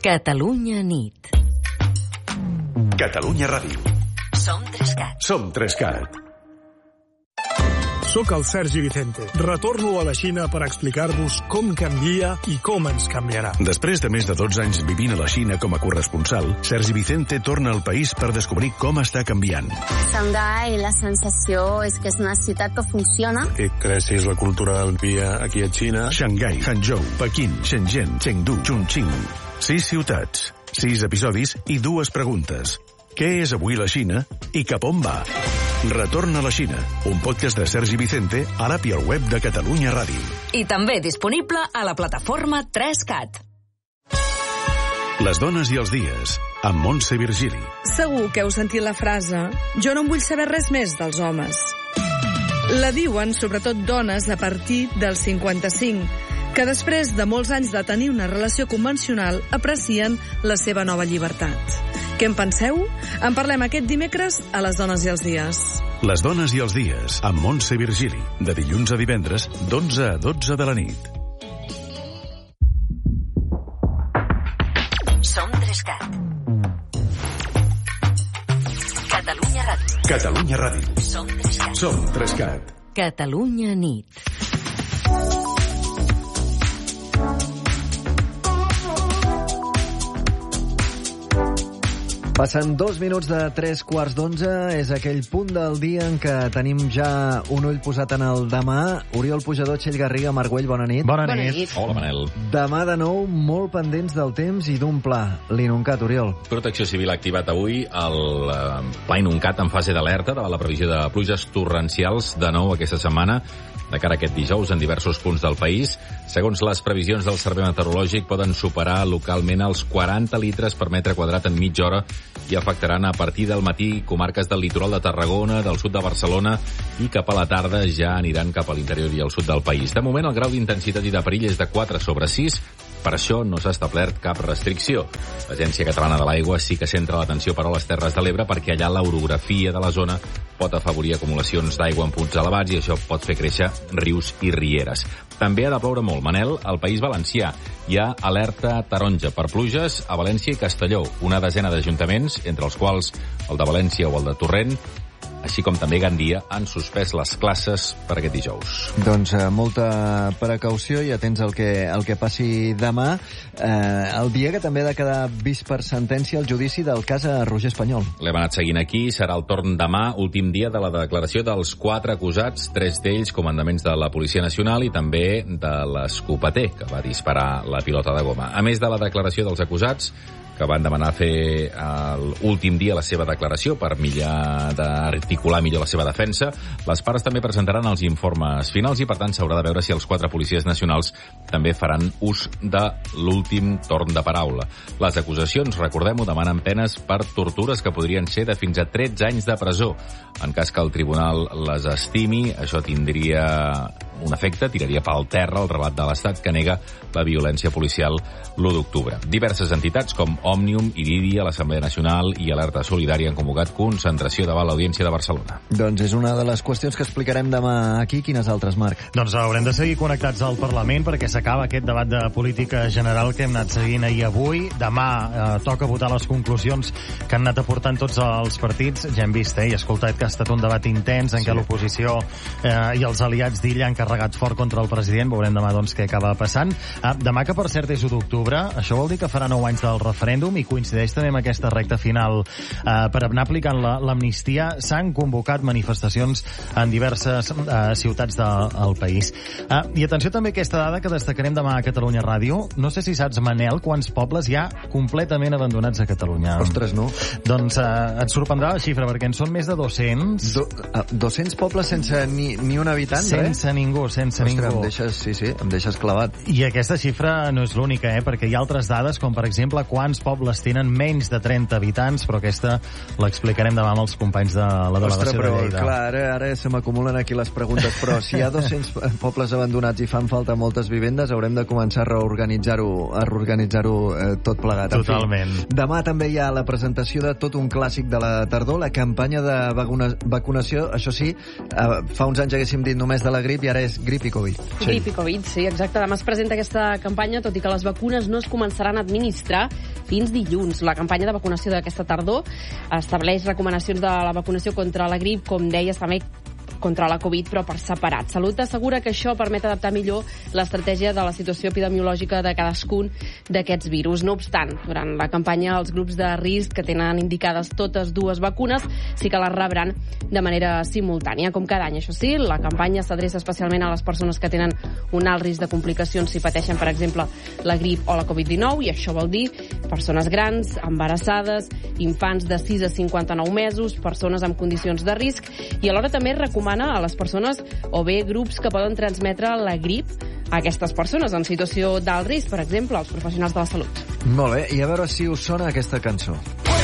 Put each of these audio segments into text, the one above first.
Catalunya nit. Catalunya Ràdio. Som 3CAT. Som 3CAT. Soc el Sergi Vicente. Retorno a la Xina per explicar-vos com canvia i com ens canviarà. Després de més de 12 anys vivint a la Xina com a corresponsal, Sergi Vicente torna al país per descobrir com està canviant. Xangai, la sensació és que és una ciutat que funciona. Que creixis la cultura del dia aquí a Xina. Xangai, Hangzhou, Pequín, Shenzhen, Chengdu, Chongqing. 6 ciutats, 6 episodis i 2 preguntes. Què és avui la Xina i cap on va? Retorn a la Xina, un podcast de Sergi Vicente, a l'app i al web de Catalunya Ràdio. I també disponible a la plataforma 3CAT. Les dones i els dies, amb Montse Virgili. Segur que heu sentit la frase «Jo no en vull saber res més dels homes». La diuen sobretot dones a partir dels 55, que després de molts anys de tenir una relació convencional aprecien la seva nova llibertat. Què en penseu? En parlem aquest dimecres a Les dones i els dies. Les dones i els dies, amb Montse Virgili, de dilluns a divendres, d'11 a 12 de la nit. Som 3CAT. Catalunya Ràdio. Catalunya Ràdio. Som 3CAT. Som 3CAT. Catalunya nit. Passen 2 minuts de 3:15, és aquell punt del dia en què tenim ja un ull posat en el demà. Oriol Pujador, Txell Garriga, Marc Güell, bona nit. Bona nit. Hola, Manel. Demà de nou, molt pendents del temps i d'un pla. L'Inuncat, Oriol. Protecció Civil ha activat avui el pla Inuncat en fase d'alerta davant la previsió de pluges torrencials de nou aquesta setmana, de cara a aquest dijous en diversos punts del país. Segons les previsions del Servei Meteorològic, poden superar localment els 40 litres per metre quadrat en mitja hora i afectaran a partir del matí comarques del litoral de Tarragona, del sud de Barcelona, i cap a la tarda ja aniran cap a l'interior i al sud del país. De moment, el grau d'intensitat i de perill és de 4/6, per això no s'ha establert cap restricció. L'Agència Catalana de l'Aigua sí que centra l'atenció, però, a les Terres de l'Ebre, perquè allà l'orografia de la zona pot afavorir acumulacions d'aigua en punts elevats i això pot fer créixer rius i rieres. També ha de ploure molt, Manel, al País Valencià. Hi ha alerta taronja per pluges a València i Castelló, una desena d'ajuntaments, entre els quals el de València o el de Torrent, així com també Gandia, han suspès les classes per aquest dijous. Doncs molta precaució i atents al que passi demà. El dia que també ha de quedar vist per sentència el judici del cas a Roger Espanyol. L'hem anat seguint aquí. Serà el torn demà, últim dia de la declaració dels 4 acusats, 3 d'ells comandaments de la Policia Nacional i també de l'escopeter que va disparar la pilota de goma. A més de la declaració dels acusats, que van demanar fer l'últim dia la seva declaració per articular millor la seva defensa, les parts també presentaran els informes finals i, per tant, s'haurà de veure si els 4 policies nacionals també faran ús de l'últim torn de paraula. Les acusacions, recordem-ho, demanen penes per tortures que podrien ser de fins a 13 anys de presó. En cas que el tribunal les estimi, això tindria un efecte, tiraria pel terra el relat de l'Estat que nega la violència policial l'1 d'octubre. Diverses entitats com Òmnium, Irídia, l'Assemblea Nacional i Alerta Solidària han convocat concentració davant l'Audiència de Barcelona. Doncs és una de les qüestions que explicarem demà aquí. Quines altres, Marc? Doncs haurem de seguir connectats al Parlament perquè s'acaba aquest debat de política general que hem anat seguint ahir avui. Demà toca votar les conclusions que han anat aportant tots els partits. Ja hem vist i escoltat que ha estat un debat intens en què l'oposició i els aliats d'Illa han carregat fort contra el president. Veurem demà doncs què acaba passant. Demà, que per cert és 1 d'octubre, això vol dir que farà 9 anys del referèndum i coincideix també amb aquesta recta final per anar aplicant l'amnistia. S'han convocat manifestacions en diverses ciutats del país. I atenció també a aquesta dada que destacarem demà a Catalunya Ràdio. No sé si saps, Manel, quants pobles hi ha completament abandonats a Catalunya. Ostres, no. Doncs et sorprendrà la xifra, perquè en són més de 200. 200 pobles sense ni un habitant, sense ningú, sense ningú. Em deixes clavat. I aquesta xifra no és l'única, perquè hi ha altres dades, com per exemple quants pobles tenen menys de 30 habitants, però aquesta l'explicarem demà amb els companys de la delegació de Lleida. Clar, ara se m'acumulen aquí les preguntes, però si hi ha 200 pobles abandonats i fan falta moltes vivendes, haurem de començar a reorganitzar-ho tot plegat. Totalment. Demà també hi ha la presentació de tot un clàssic de la tardor, la campanya de vacunació. Això sí, fa uns anys haguéssim dit només de la grip i ara és grip i Covid. Grip i Covid, sí, exacte. Demà es presenta aquesta campanya, tot i que les vacunes no es començaran a administrar fins dilluns. La campanya de vacunació d'aquesta tardor estableix recomanacions de la vacunació contra la grip, com deies, també contra la Covid, però per separat. Salut assegura que això permet adaptar millor l'estratègia de la situació epidemiològica de cadascun d'aquests virus. No obstant, durant la campanya, els grups de risc que tenen indicades totes dues vacunes sí que les rebran de manera simultània, com cada any. Això sí, la campanya s'adreça especialment a les persones que tenen un alt risc de complicacions si pateixen, per exemple, la grip o la Covid-19, i això vol dir persones grans, embarassades, infants de 6 a 59 mesos, persones amb condicions de risc, i alhora també recomana a les persones o bé grups que poden transmetre la grip a aquestes persones en situació d'alt risc, per exemple, els professionals de la salut. Molt bé, i a veure si us sona aquesta cançó.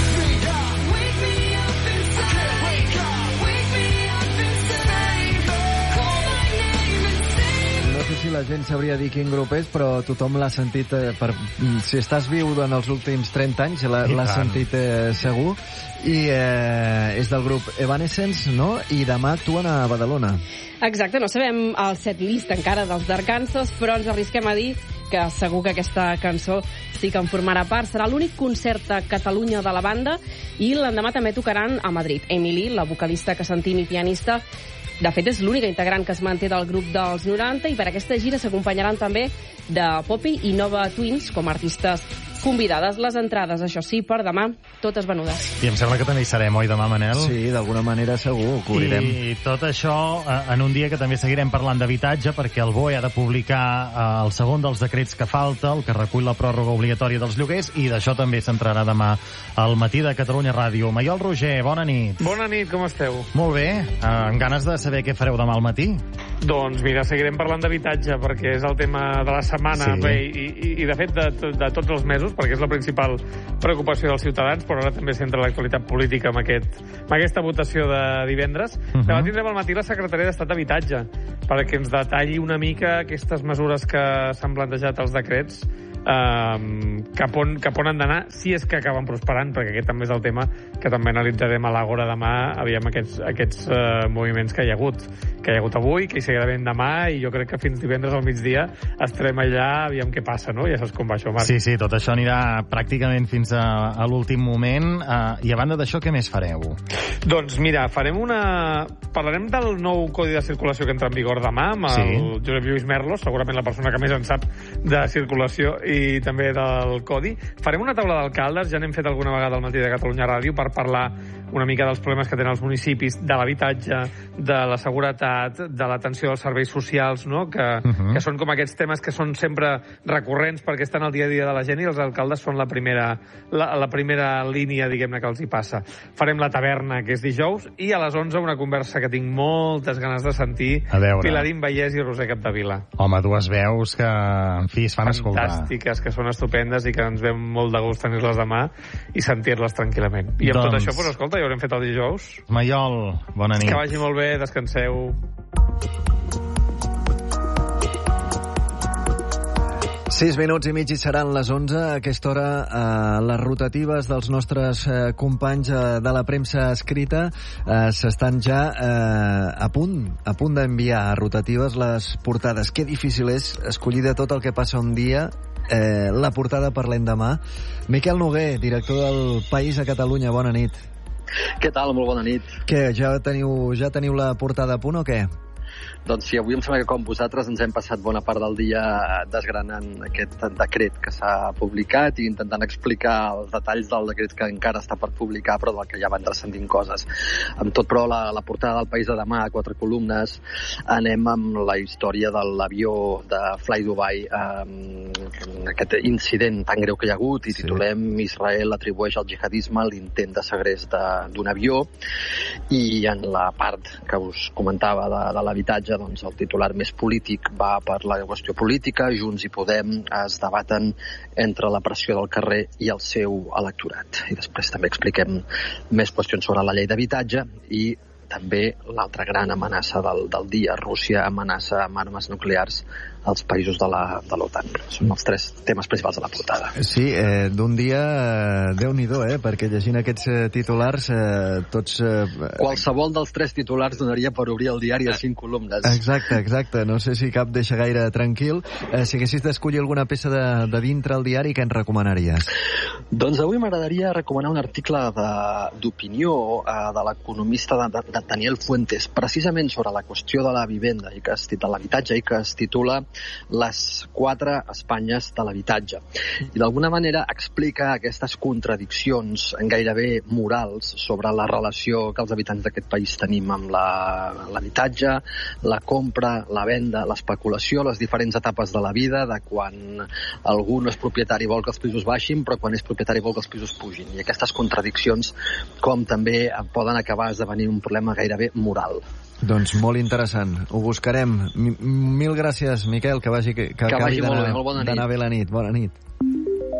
Si la gent sabria dir quin grup és, però tothom l'ha sentit, si estàs viu en els últims 30 anys, l'ha sentit segur, i és del grup Evanescence, no? I demà actuen a Badalona. Exacte, no sabem el setlist encara dels d'Arkansas, però ens arrisquem a dir que segur que aquesta cançó sí que en formarà part. Serà l'únic concert a Catalunya de la banda, i l'endemà també tocaran a Madrid. Emily, la vocalista que sentim i pianista, de fet, és l'única integrant que es manté del grup dels 90, i per aquesta gira s'acompanyaran també de Poppy i Nova Twins com a artistes convidades. Les entrades, això sí, per demà, totes venudes. I em sembla que també hi serem, oi, demà, Manel? Sí, d'alguna manera segur, ho cobrirem. I tot això en un dia que també seguirem parlant d'habitatge, perquè el BOE ha de publicar el segon dels decrets que falta, el que recull la pròrroga obligatòria dels lloguers, i d'això també s'entrarà demà al Matí de Catalunya Ràdio. Maiol Roger, bona nit. Bona nit, com esteu? Molt bé, amb ganes de saber què fareu demà al matí. Doncs mira, seguirem parlant d'habitatge, perquè és el tema de la setmana, sí. Bé, i de fet de tots els mesos, perquè és la principal preocupació dels ciutadans, però ara també centra l'actualitat política amb aquesta votació de divendres. Demà tindrem al matí la secretària d'Estat d'Habitatge, perquè ens detalli una mica aquestes mesures que s'han plantejat als decrets, cap on han d'anar, si és que acaben prosperant, perquè aquest també és el tema que també analitzarem a l'Àgora demà, aviam aquests moviments que hi ha hagut avui, que hi seguirà havent demà, i jo crec que fins divendres al migdia estarem allà, aviam què passa, no? Ja saps com va això, Marc. Sí, tot això anirà pràcticament fins a l'últim moment, i a banda d'això, què més fareu? Doncs mira, parlarem del nou Codi de Circulació que entra en vigor demà, amb el Josep Lluís Merlos, segurament la persona que més en sap de circulació i també del Codi. Farem una taula d'alcaldes, ja n'hem fet alguna vegada al Matí de Catalunya Ràdio, per parlar una mica dels problemes que tenen els municipis, de l'habitatge, de la seguretat, de l'atenció als serveis socials, no? Que són com aquests temes que són sempre recurrents perquè estan al dia a dia de la gent, i els alcaldes són la primera línia, diguem-ne, que els hi passa. Farem la taverna, que és dijous, i a les 11 una conversa que tinc moltes ganes de sentir, Pilarín Vallès i Roser Capdevila. Home, dues veus que, en fi, es fan escoltar. Fantàstiques, que són estupendes i que ens ve molt de gust tenir-les demà i sentir-les tranquil·lament. I amb tot això, doncs escolta, ja haurem fet el dijous. Maiol, bona nit. Que vagi molt bé, descanseu. 6 minuts i mig i seran les 11. A aquesta hora, les rotatives dels nostres companys de la premsa escrita s'estan ja a punt d'enviar a rotatives les portades. Que difícil és escollir de tot el que passa un dia la portada per l'endemà. Miquel Noguer, director del País a Catalunya, bona nit. Què tal? Molt bona nit. Què, ja teniu la portada a punt o què? Doncs sí, avui em sembla que com vosaltres ens hem passat bona part del dia desgranant aquest decret que s'ha publicat i intentant explicar els detalls del decret que encara està per publicar, però del que ja van transcendint coses. Amb tot, però, la portada del País de demà, a 4 columnes, anem amb la història de l'avió de Fly Dubai, aquest incident tan greu que hi ha hagut, i titulem Israel atribueix al jihadisme l'intent de segrest d'un avió, i en la part que us comentava de l'habitatge, doncs el titular més polític va per la qüestió política. Junts i Podem es debaten entre la pressió del carrer i el seu electorat. I després també expliquem més qüestions sobre la llei d'habitatge i també l'altra gran amenaça del dia. Rússia amenaça amb armes nuclears als països de l'OTAN. Són els 3 temes principals de la portada. Sí, d'un dia, Déu-n'hi-do, perquè llegint aquests titulars, tots... Qualsevol dels 3 titulars donaria per obrir el diari a 5 columnes. Exacte. No sé si cap deixa gaire tranquil. Si haguessis d'escollir alguna peça de dintre el diari, què ens recomanaries? Doncs avui m'agradaria recomanar un article d'opinió de l'economista de Daniel Fuentes, precisament sobre la qüestió de la vivenda i de l'habitatge, i que es titula Les 4 Espanyes de l'habitatge. I d'alguna manera explica aquestes contradiccions gairebé morals sobre la relació que els habitants d'aquest país tenim amb l'habitatge, la compra, la venda, l'especulació, les diferents etapes de la vida, de quan algú no és propietari vol que els pisos baixin, però quan és propietari vol que els pisos pugin. I aquestes contradiccions com també poden acabar esdevenint un problema gairebé moral. Doncs molt interessant. Ho buscarem. Mil gràcies, Miquel, que vagi molt bé, molt bona nit. D'anar bé la nit. Bona nit.